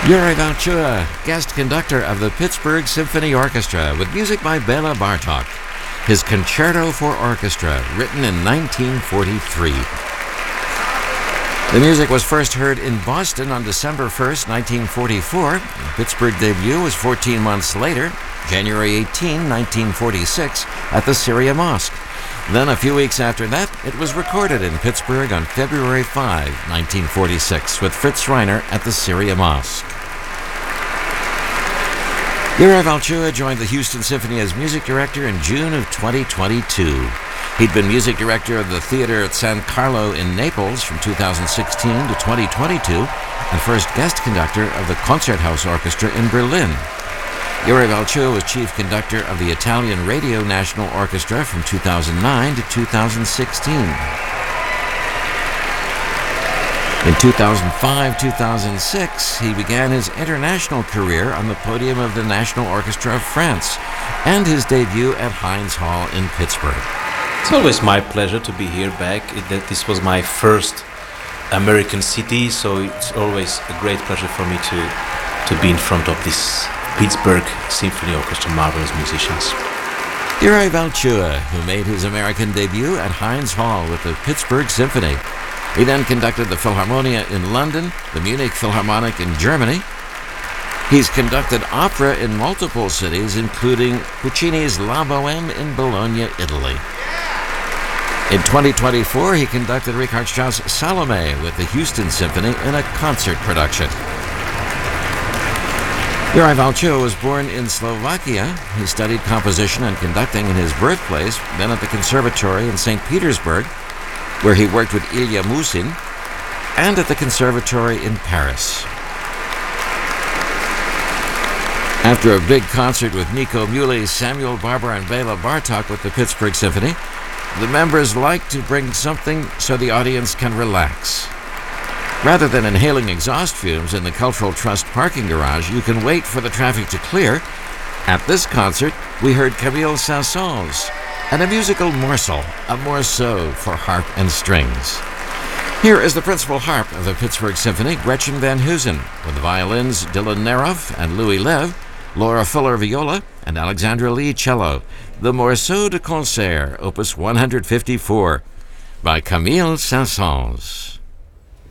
Yuri Valchua, guest conductor of the Pittsburgh Symphony Orchestra, with music by Bela Bartok. His Concerto for Orchestra, written in 1943. The music was first heard in Boston on December 1st, 1944. The Pittsburgh debut was 14 months later, January 18, 1946, at the Syria Mosque. Then, a few weeks after that, it was recorded in Pittsburgh on February 5, 1946, with Fritz Reiner at the Syria Mosque. Yuri Valchua joined the Houston Symphony as music director in June of 2022. He'd been music director of the theater at San Carlo in Naples from 2016 to 2022, and first guest conductor of the Concerthaus Orchestra in Berlin. Yuri Valchua was chief conductor of the Italian Radio National Orchestra from 2009 to 2016. In 2005-2006, he began his international career on the podium of the National Orchestra of France and his debut at Heinz Hall in Pittsburgh. It's always my pleasure to be here back. This was my first American city, so it's always a great pleasure for me to be in front of this Pittsburgh Symphony Orchestra, marvelous musicians. Yuri Valchua, who made his American debut at Heinz Hall with the Pittsburgh Symphony. He then conducted the Philharmonia in London, the Munich Philharmonic in Germany. He's conducted opera in multiple cities, including Puccini's La Bohème in Bologna, Italy. In 2024, he conducted Richard Strauss' Salome with the Houston Symphony in a concert production. Yuri Valchua was born in Slovakia. He studied composition and conducting in his birthplace, then at the Conservatory in St. Petersburg, where he worked with Ilya Musin, and at the Conservatory in Paris. After a big concert with Nico Muhly, Samuel Barber, and Bela Bartok with the Pittsburgh Symphony, the members like to bring something so the audience can relax. Rather than inhaling exhaust fumes in the Cultural Trust parking garage, you can wait for the traffic to clear. At this concert, we heard Camille Saint-Saëns and a musical morsel, a morceau for harp and strings. Here is the principal harp of the Pittsburgh Symphony, Gretchen Van Heusen, with the violins Dylan Neroff and Louis Lev, Laura Fuller viola, and Alexandra Lee cello, the Morceau de Concert, opus 154, by Camille Saint-Saëns.